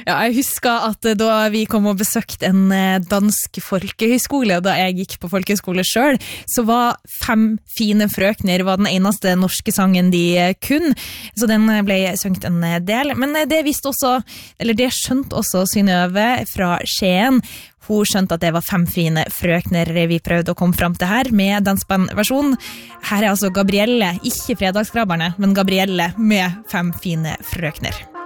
Ja, jeg husker at da vi kom og besøkte en dansk folkehøyskole, da jeg gikk på folkehøyskole selv, så var Fem fine frøkner var den eneste norske sangen de kun, så den ble sunget en del. Men det visste også, eller det skjønte også Synnøve fra Skien. Hun skjønte at det var Fem fine frøkner vi prøvde å komme frem til her med dansbandversjon. Her altså Gabrielle, ikke Fredagskrabberne, men Gabrielle med Fem fine frøkner.